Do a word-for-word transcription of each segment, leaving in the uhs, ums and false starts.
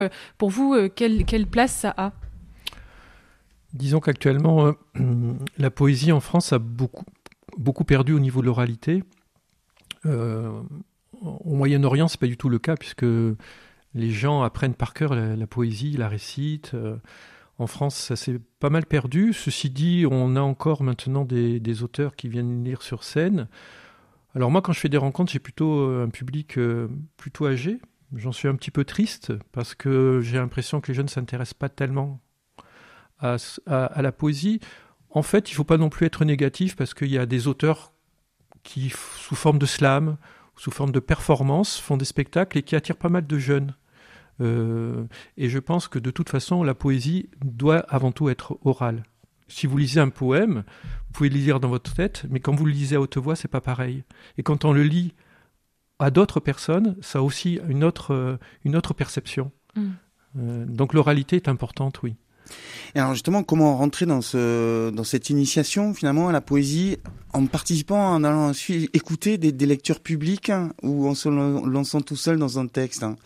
Pour vous, euh, quelle, quelle place ça a ? Disons qu'actuellement, euh, la poésie en France a beaucoup, beaucoup perdu au niveau de l'oralité. Euh, au Moyen-Orient, c'est pas du tout le cas, puisque les gens apprennent par cœur la, la poésie, la récitent. Euh, en France, ça s'est pas mal perdu. Ceci dit, on a encore maintenant des, des auteurs qui viennent lire sur scène. Alors moi, quand je fais des rencontres, j'ai plutôt un public euh, plutôt âgé. J'en suis un petit peu triste, parce que j'ai l'impression que les jeunes ne s'intéressent pas tellement à, à, à la poésie. En fait, il ne faut pas non plus être négatif, parce qu'il y a des auteurs qui, sous forme de slam, sous forme de performance, font des spectacles et qui attirent pas mal de jeunes. Euh, et je pense que de toute façon, la poésie doit avant tout être orale. Si vous lisez un poème, vous pouvez le lire dans votre tête, mais quand vous le lisez à haute voix, c'est pas pareil. Et quand on le lit à d'autres personnes, ça a aussi une autre, euh, une autre perception. Mmh. Euh, donc l'oralité est importante, oui. Et alors justement, comment rentrer dans, ce, dans cette initiation finalement à la poésie en participant, en allant écouter des, des lectures publiques, hein, ou en se lançant tout seul dans un texte, hein?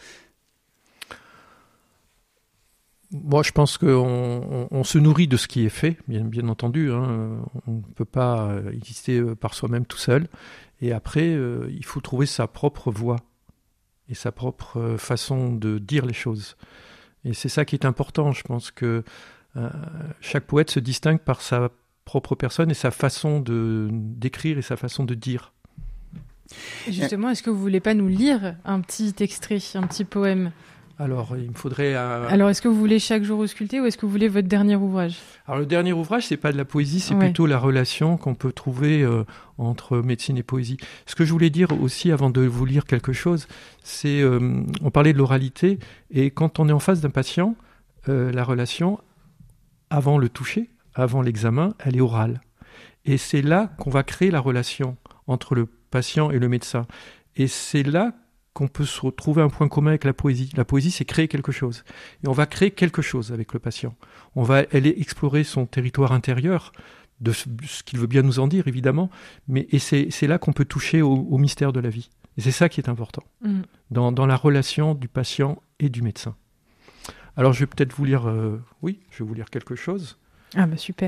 Moi, je pense qu'on on, on se nourrit de ce qui est fait, bien, bien entendu. Hein. On ne peut pas exister par soi-même tout seul. Et après, euh, il faut trouver sa propre voix et sa propre façon de dire les choses. Et c'est ça qui est important. Je pense que euh, chaque poète se distingue par sa propre personne et sa façon de, d'écrire et sa façon de dire. Justement, est-ce que vous ne voulez pas nous lire un petit extrait, un petit poème ? Alors, il me faudrait... Euh... Alors, est-ce que vous voulez chaque jour ausculter ou est-ce que vous voulez votre dernier ouvrage ? Alors, le dernier ouvrage, c'est pas de la poésie, c'est ouais. plutôt la relation qu'on peut trouver euh, entre médecine et poésie. Ce que je voulais dire aussi, avant de vous lire quelque chose, c'est... Euh, on parlait de l'oralité, et quand on est en face d'un patient, euh, la relation, avant le toucher, avant l'examen, elle est orale. Et c'est là qu'on va créer la relation entre le patient et le médecin. Et c'est là qu'on peut se retrouver un point commun avec la poésie. La poésie, c'est créer quelque chose. Et on va créer quelque chose avec le patient. On va aller explorer son territoire intérieur, de ce, ce qu'il veut bien nous en dire, évidemment, mais et c'est, c'est là qu'on peut toucher au, au mystère de la vie. Et c'est ça qui est important, mmh. dans, dans la relation du patient et du médecin. Alors, je vais peut-être vous lire... Euh, oui, je vais vous lire quelque chose. Ah bah super.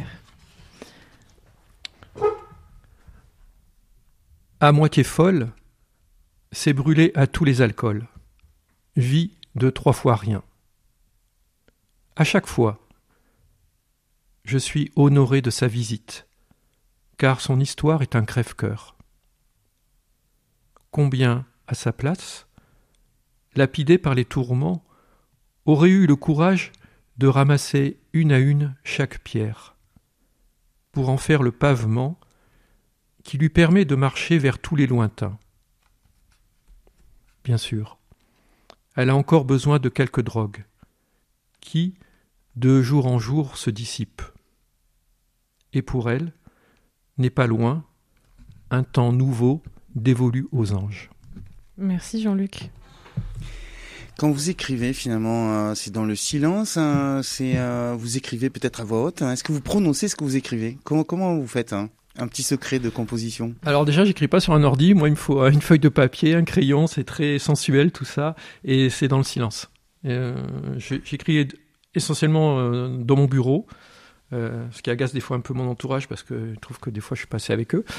À moitié folle, c'est brûlé à tous les alcools. Vie de trois fois rien. À chaque fois, je suis honoré de sa visite, car son histoire est un crève-cœur. Combien, à sa place, lapidé par les tourments, aurait eu le courage de ramasser une à une chaque pierre, pour en faire le pavement qui lui permet de marcher vers tous les lointains. Bien sûr, elle a encore besoin de quelques drogues, qui, de jour en jour, se dissipent. Et pour elle, n'est pas loin un temps nouveau dévolu aux anges. Merci Jean-Luc. Quand vous écrivez, finalement, euh, c'est dans le silence, hein, c'est, euh, vous écrivez peut-être à voix haute, hein. Est-ce que vous prononcez ce que vous écrivez ? Comment, comment vous faites, hein ? Un petit secret de composition. Alors déjà, j'écris pas sur un ordi. Moi, il me faut une feuille de papier, un crayon. C'est très sensuel tout ça, et c'est dans le silence. Euh, j'écris essentiellement euh, dans mon bureau, euh, ce qui agace des fois un peu mon entourage parce que je trouve que des fois je suis passé avec eux.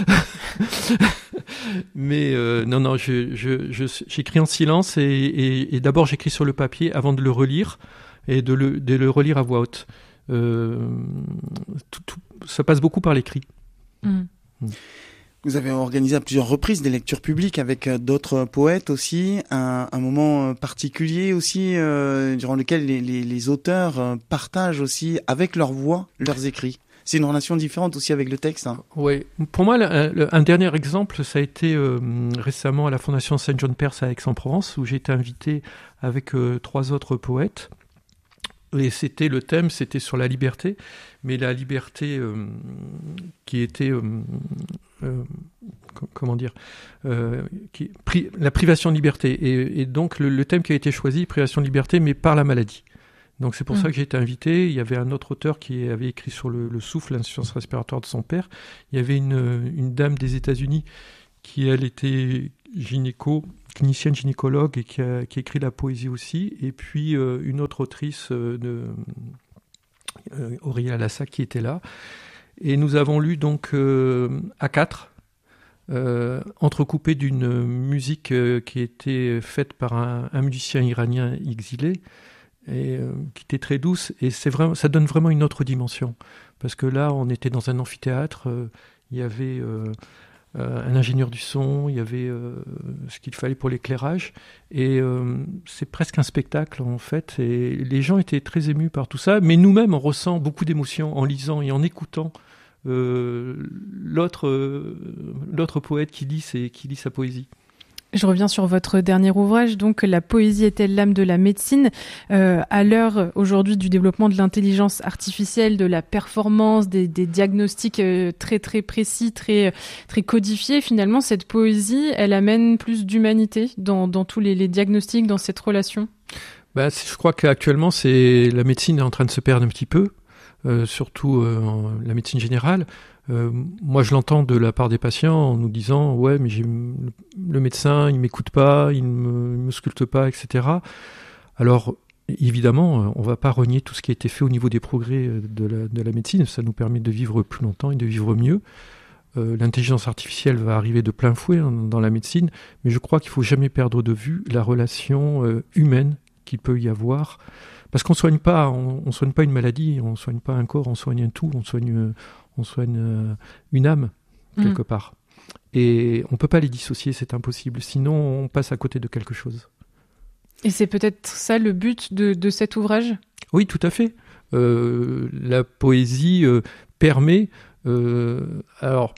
Mais euh, non, non, je, je, je, j'écris en silence et, et, et d'abord j'écris sur le papier avant de le relire et de le, de le relire à voix haute. Euh, tout, tout, ça passe beaucoup par l'écrit. Mmh. Vous avez organisé à plusieurs reprises des lectures publiques avec d'autres poètes aussi, un, un moment particulier aussi euh, durant lequel les, les, les auteurs partagent aussi avec leur voix leurs écrits. C'est une relation différente aussi avec le texte. Hein. Oui, pour moi, le, le, un dernier exemple, ça a été euh, récemment à la Fondation Saint John Perse à Aix-en-Provence, où j'ai été invité avec euh, trois autres poètes. Et c'était le thème, c'était sur la liberté, mais la liberté euh, qui était, euh, euh, comment dire, euh, qui, pri, la privation de liberté. Et, et donc le, le thème qui a été choisi, privation de liberté, mais par la maladie. Donc c'est pour mmh. ça que j'ai été invité. Il y avait un autre auteur qui avait écrit sur le, le souffle, l'insuffisance respiratoire de son père. Il y avait une, une dame des États-Unis qui, elle, était gynéco, clinicienne gynécologue et qui a, qui a écrit la poésie aussi. Et puis euh, une autre autrice, euh, de, euh, Aurélia Lassac, qui était là. Et nous avons lu donc euh, à quatre, euh, entrecoupé d'une musique euh, qui était faite par un, un musicien iranien exilé, et euh, qui était très douce. Et c'est vraiment, ça donne vraiment une autre dimension. Parce que là, on était dans un amphithéâtre, euh, il y avait euh, euh, un ingénieur du son, il y avait euh, ce qu'il fallait pour l'éclairage. Et euh, c'est presque un spectacle, en fait. Et les gens étaient très émus par tout ça. Mais nous-mêmes, on ressent beaucoup d'émotions en lisant et en écoutant euh, l'autre, euh, l'autre poète qui lit, ses, qui lit sa poésie. Je reviens sur votre dernier ouvrage, donc La poésie est-elle l'âme de la médecine ? euh, À l'heure aujourd'hui du développement de l'intelligence artificielle, de la performance, des, des diagnostics euh, très très précis, très très codifiés, finalement cette poésie, elle amène plus d'humanité dans, dans tous les, les diagnostics, dans cette relation. Ben, je crois qu'actuellement, c'est, la médecine est en train de se perdre un petit peu, euh, surtout euh, la médecine générale. Euh, moi, je l'entends de la part des patients en nous disant « Ouais, mais j'ai, le médecin, il m'écoute pas, il me, il me sculpte pas, et cetera » Alors, évidemment, on va pas renier tout ce qui a été fait au niveau des progrès de la, de la médecine. Ça nous permet de vivre plus longtemps et de vivre mieux. Euh, l'intelligence artificielle va arriver de plein fouet hein, dans la médecine, mais je crois qu'il faut jamais perdre de vue la relation euh, humaine qu'il peut y avoir. Parce qu'on soigne pas, on, on soigne pas une maladie, on soigne pas un corps, on soigne un tout, on soigne... Euh, on soigne euh, une âme, quelque mmh. part. Et on ne peut pas les dissocier, c'est impossible. Sinon, on passe à côté de quelque chose. Et c'est peut-être ça le but de, de cet ouvrage ? Oui, tout à fait. Euh, la poésie euh, permet... Euh, alors,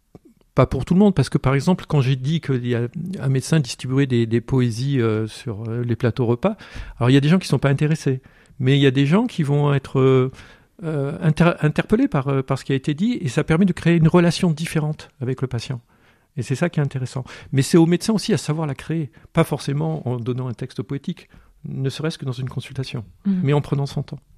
pas pour tout le monde, parce que par exemple, quand j'ai dit qu'il y a un médecin distribuait des, des poésies euh, sur euh, les plateaux repas, alors il y a des gens qui ne sont pas intéressés. Mais il y a des gens qui vont être... Euh, Euh, inter- interpellé par, euh, par ce qui a été dit, et ça permet de créer une relation différente avec le patient. Et c'est ça qui est intéressant. Mais c'est au médecin aussi à savoir la créer, pas forcément en donnant un texte poétique, ne serait-ce que dans une consultation, mmh. mais en prenant son temps.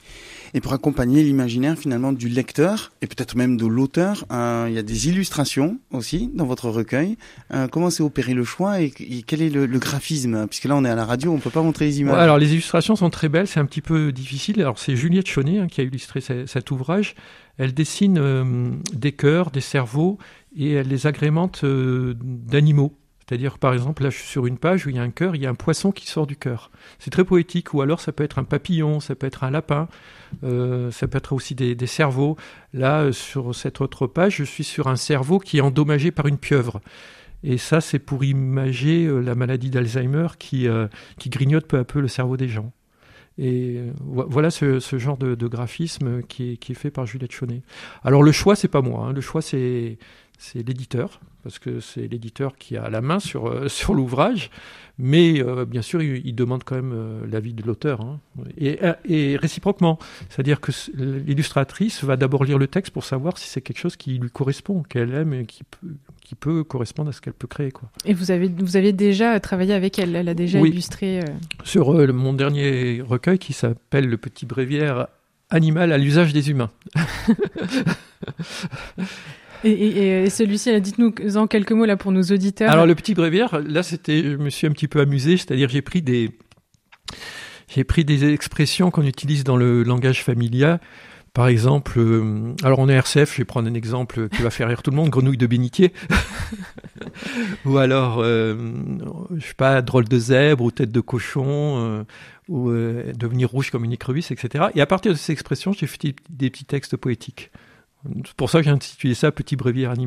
Et pour accompagner l'imaginaire finalement du lecteur et peut-être même de l'auteur, euh, il y a des illustrations aussi dans votre recueil. Euh, comment s'est opéré le choix et, et quel est le, le graphisme ? Puisque là on est à la radio, on peut pas montrer les images. Ouais, alors les illustrations sont très belles, c'est un petit peu difficile. Alors c'est Juliette Chaunet hein, qui a illustré c- cet ouvrage. Elle dessine euh, des cœurs, des cerveaux et elle les agrémente euh, d'animaux. C'est-à-dire, par exemple, là, je suis sur une page où il y a un cœur, il y a un poisson qui sort du cœur. C'est très poétique. Ou alors, ça peut être un papillon, ça peut être un lapin, euh, ça peut être aussi des, des cerveaux. Là, sur cette autre page, je suis sur un cerveau qui est endommagé par une pieuvre. Et ça, c'est pour imager euh, la maladie d'Alzheimer qui, euh, qui grignote peu à peu le cerveau des gens. Et euh, voilà ce, ce genre de, de graphisme qui est, qui est fait par Juliette Chaunet. Alors, le choix, c'est pas moi. Hein. Le choix, c'est... c'est l'éditeur, parce que c'est l'éditeur qui a la main sur, euh, sur l'ouvrage, mais euh, bien sûr, il, il demande quand même euh, l'avis de l'auteur. Hein. Et, et réciproquement, c'est-à-dire que l'illustratrice va d'abord lire le texte pour savoir si c'est quelque chose qui lui correspond, qu'elle aime et qui peut, qui peut correspondre à ce qu'elle peut créer. Quoi. Et vous avez, vous avez déjà travaillé avec elle, elle a déjà oui. illustré... Euh... Sur euh, mon dernier recueil qui s'appelle « Le petit bréviaire animal à l'usage des humains ». Et, et, et celui-ci, dites-nous en quelques mots là pour nos auditeurs. Alors le petit bréviaire, là c'était, je me suis un petit peu amusé, c'est-à-dire j'ai pris des, j'ai pris des expressions qu'on utilise dans le langage familial. Par exemple, euh, alors on est R C F, je vais prendre un exemple qui va faire rire tout le monde, grenouille de bénitier. Ou alors, euh, je sais pas, drôle de zèbre ou tête de cochon, euh, ou euh, devenir rouge comme une écrevisse, et cetera. Et à partir de ces expressions, j'ai fait des petits textes poétiques. C'est pour ça que j'ai intitulé ça « Petit bréviaire animal ».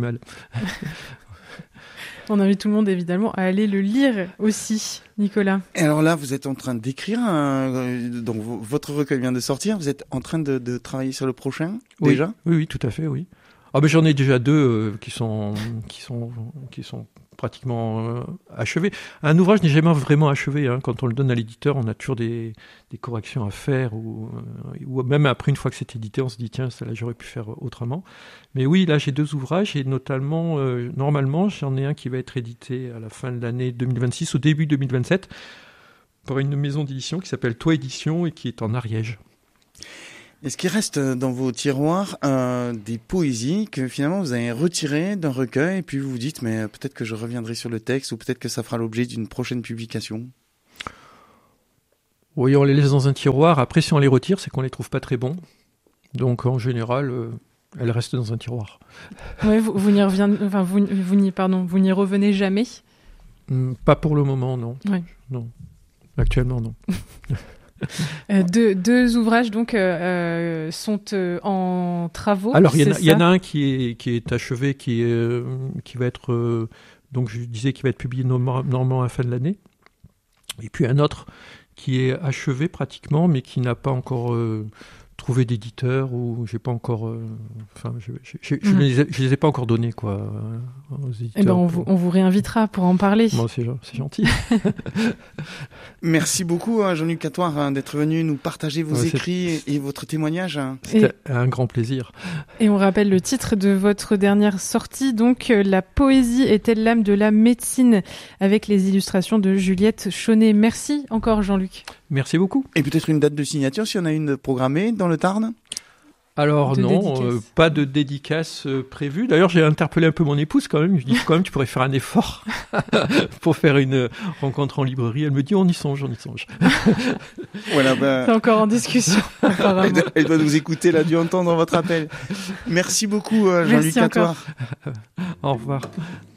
On invite tout le monde évidemment à aller le lire aussi, Nicolas. Et alors là, vous êtes en train d'écrire, un... donc votre recueil vient de sortir, vous êtes en train de, de travailler sur le prochain oui. déjà ? Oui, oui, tout à fait, oui. Ah ben j'en ai déjà deux euh, qui sont qui sont qui sont pratiquement euh, achevés. Un ouvrage n'est jamais vraiment achevé. Hein. Quand on le donne à l'éditeur, on a toujours des, des corrections à faire ou, euh, ou même après une fois que c'est édité, on se dit tiens, ça là j'aurais pu faire autrement. Mais oui, là j'ai deux ouvrages et notamment euh, normalement j'en ai un qui va être édité à la fin de l'année deux mille vingt-six, au début deux mille vingt-sept, par une maison d'édition qui s'appelle Toi Édition et qui est en Ariège. Est-ce qu'il reste dans vos tiroirs euh, des poésies que finalement vous avez retirées d'un recueil et puis vous vous dites mais peut-être que je reviendrai sur le texte ou peut-être que ça fera l'objet d'une prochaine publication? Oui, on les laisse dans un tiroir. Après, si on les retire, c'est qu'on les trouve pas très bons. Donc en général, euh, elles restent dans un tiroir. Ouais, vous, vous n'y reviendrez, enfin vous, vous n'y pardon, vous n'y revenez jamais? Hum, Pas pour le moment, non. Ouais. Non. Actuellement, non. Euh, deux, deux ouvrages donc euh, sont euh, en travaux. Alors il y, c'est y en ça a un qui est qui est achevé, qui est euh, qui va être euh, donc je disais qui va être publié norma- normalement à la fin de l'année. Et puis un autre qui est achevé pratiquement, mais qui n'a pas encore euh, trouvé d'éditeur ou j'ai pas encore. euh, Enfin, je, je, je, je, Mhm. les ai, je les ai pas encore donnés quoi euh, aux éditeurs. Eh ben, on, pour- vous, on vous réinvitera pour en parler. Bon, c'est, c'est gentil. Merci beaucoup hein, Jean-Luc Catoire hein, d'être venu nous partager vos Ouais, c'est- écrits et votre témoignage. hein. C'était un grand plaisir. Et on rappelle le titre de votre dernière sortie, donc euh, La poésie est-elle l'âme de la médecine, avec les illustrations de Juliette Chaunet. Merci encore Jean-Luc. Merci beaucoup. Et peut-être une date de signature si on a une programmée dans le Tarn. Alors De non, dédicace. euh, pas de dédicace euh, prévue. D'ailleurs, j'ai interpellé un peu mon épouse quand même. Je dis quand même, tu pourrais faire un effort pour faire une euh, rencontre en librairie. Elle me dit, on y songe, on y songe. Voilà, bah, C'est encore en discussion elle, apparemment. doit, elle doit nous écouter, elle a dû entendre votre appel. Merci beaucoup euh, Jean-Luc Merci encore. Catoire. Au revoir.